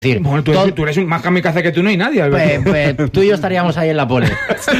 Bueno, tú eres un más kamikaze que tú, no hay nadie, Alberto. Tú y yo estaríamos ahí en la pole.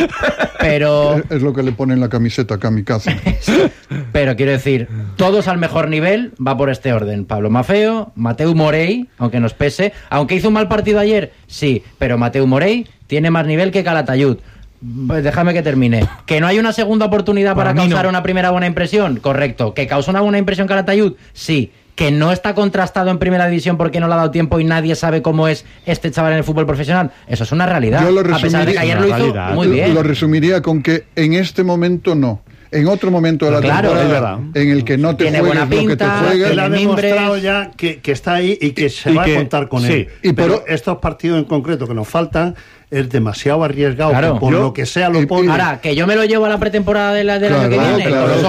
Pero es lo que le pone en la camiseta, kamikaze. Pero quiero decir, todos al mejor nivel va por este orden. Pablo Maffeo, Mateu Morey, aunque nos pese. Aunque hizo un mal partido ayer, sí, pero Mateu Morey tiene más nivel que Calatayud. Déjame que termine. ¿Que no hay una segunda oportunidad para causar una primera buena impresión? Correcto. ¿Que causa una buena impresión Calatayud? Sí. ¿Que no está contrastado en primera división porque no le ha dado tiempo y nadie sabe cómo es este chaval en el fútbol profesional? Eso es una realidad. A pesar de que ayer lo hizo muy bien. Lo resumiría con que en este momento no. En otro momento de la temporada en el que no te tiene juegues buena pinta, lo que te juegas, él ha demostrado ya que está ahí y que se va a contar con él. Pero estos partidos en concreto que nos faltan es demasiado arriesgado, claro. Por lo que sea lo pone. Ahora, que yo me lo llevo a la pretemporada del año que viene.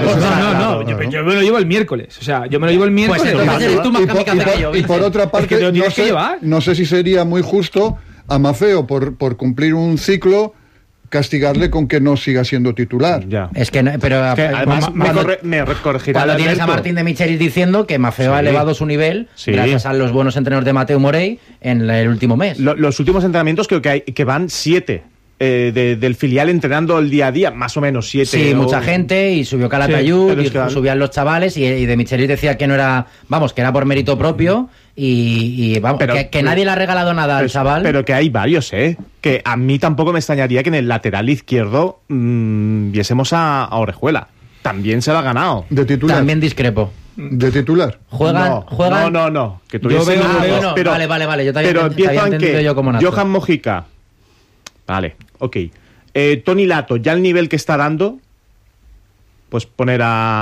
Yo me lo llevo el miércoles. O sea, yo me lo llevo el miércoles. Pues entonces eres tú más kamikaze que yo. Y por otra parte, no sé si sería muy justo a Maffeo por cumplir un ciclo castigarle con que no siga siendo titular. Ya. Es que, pero además me corregirá. Cuando tienes a Martín de Michelis diciendo que Maffeo ha elevado su nivel gracias a los buenos entrenadores de Mateu Morey en el último mes. Los últimos entrenamientos creo que van 7. Del filial entrenando el día a día, más o menos 7. Sí, mucha gente, y subió Calatayud, y subían los chavales, y de Michelis decía que no era, que era por mérito propio, y vamos, pero, que nadie le ha regalado nada al chaval. Pero que hay varios, que a mí tampoco me extrañaría que en el lateral izquierdo viésemos a Orejuela. También se lo ha ganado. De titular. También discrepo. ¿De titular? ¿Juegan? No. Que tú yo veo, pero, vale. Yo también había entendido yo como Nacho. Johan Mojica. Vale, ok. Toni Lato, ya al nivel que está dando, pues poner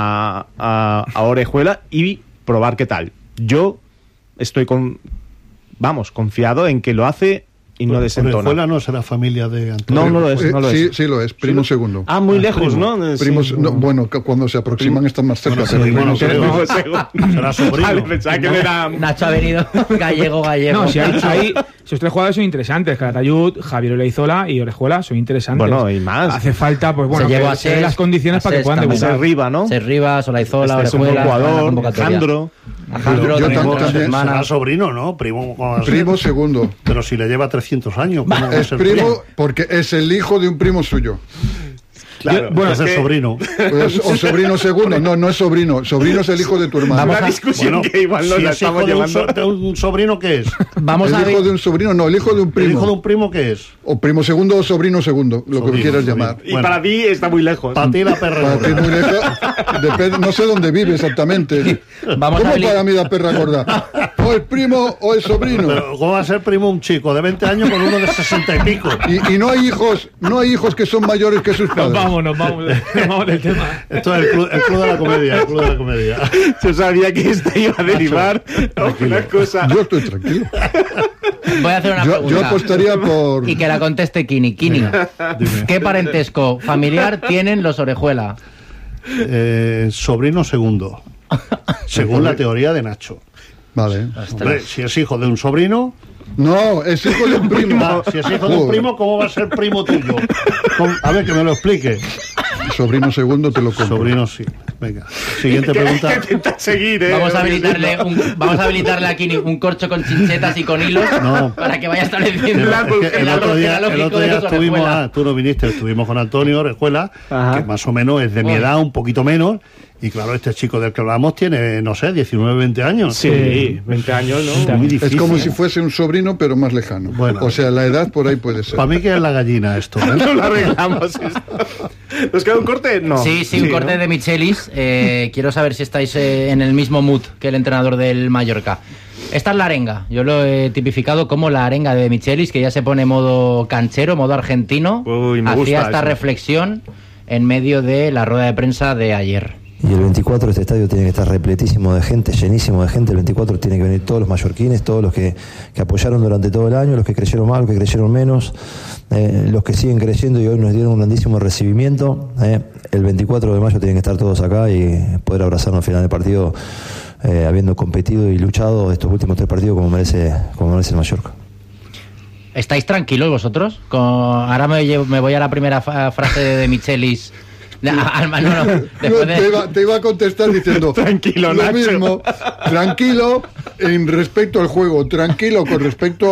a Orejuela y probar qué tal. Yo estoy confiado en que lo hace y no desentona. Orejuela no será familia de Antonio. No lo es. Sí lo es, primo segundo. Muy lejos, ¿no? Bueno, cuando se aproximan están más cerca. Será sobrino. Pensaba que era... Nacho ha venido gallego. No, si hay esos tres jugadores son interesantes. Calatayud, Javier Oleizola y Orejuela son interesantes. Bueno, y más. Hace falta, pues bueno, que se den las condiciones para que puedan debutar. Arriba, ¿no? Serribas, Oleizola, Orejuela, un jugador, Jandro. Yo también. Será sobrino, ¿no? Primo segundo. Pero si le lleva 300 años. Es primo porque es el hijo de un primo suyo. Claro, es el sobrino. O sobrino segundo. No es sobrino. Sobrino es el hijo de tu hermano. Una discusión que igual no la estamos llevando. ¿De un sobrino qué es? El hijo de un sobrino, no, el hijo de un primo. ¿El hijo de un primo qué es? O primo segundo o sobrino segundo, lo que quieras llamar. Y para ti está muy lejos. Para ti la perra gorda. Para ti muy lejos. Depende, no sé dónde vive exactamente. ¿Cómo para mí la perra gorda? ¿O el primo o el sobrino? Pero ¿cómo va a ser primo un chico de 20 años con uno de 60 y pico? Y no hay hijos que son mayores que sus padres. Nos vamos del tema. Esto es el club de la comedia. Yo sabía que esto iba a derivar una cosa. Yo estoy tranquilo. Voy a hacer una pregunta. Yo apostaría por... Y que la conteste Kini. ¿Qué parentesco familiar tienen los Orejuela? Sobrino segundo. Según la teoría de Nacho. Vale. Hombre, si es hijo de un sobrino... No, es hijo de un primo. Si es hijo de un primo, ¿cómo va a ser primo tuyo? A ver, que me lo explique. Sobrino segundo te lo compro. Sobrino sí. Venga, siguiente pregunta. Seguir, Vamos a habilitarle a Kini un corcho con chinchetas y con hilos para que vaya estableciendo el otro día estuvimos, tú no viniste, estuvimos con Antonio Orejuela, que más o menos es de mi edad, un poquito menos. Y claro, este chico del que hablamos tiene, no sé, 19, 20 años. Sí, 20 años, ¿no? Muy difícil. Es como si fuese un sobrino, pero más lejano. Bueno, o sea, la edad por ahí puede ser. Para mí que es la gallina esto. No lo arreglamos esto. ¿Nos queda un corte? No. Sí, un corte de Michelis. Quiero saber si estáis en el mismo mood que el entrenador del Mallorca. Esta es la arenga. Yo lo he tipificado como la arenga de Michelis, que ya se pone modo canchero, modo argentino. Hacía esta reflexión en medio de la rueda de prensa de ayer. Y el 24 este estadio tiene que estar repletísimo de gente, llenísimo de gente. El 24 tiene que venir todos los mallorquines, todos los que apoyaron durante todo el año, los que creyeron más, los que creyeron menos, los que siguen creyendo y hoy nos dieron un grandísimo recibimiento. El 24 de mayo tienen que estar todos acá y poder abrazarnos al final del partido, habiendo competido y luchado estos últimos 3 partidos como merece el Mallorca. ¿Estáis tranquilos vosotros? Ahora me voy a la primera frase de Michelis Te iba a contestar diciendo tranquilo, lo Nacho. mismo, tranquilo en respecto al juego, tranquilo con respecto